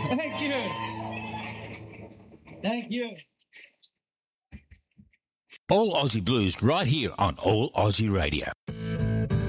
Thank you. Thank you. All Aussie Blues right here on All Aussie Radio.